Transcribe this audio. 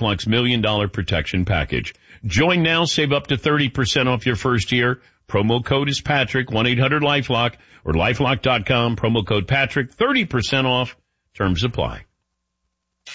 LifeLock's $1 Million Protection Package. Join now, save up to 30% off your first year. Promo code is Patrick, 1-800-LifeLock, or LifeLock.com, promo code Patrick, 30% off. Terms apply.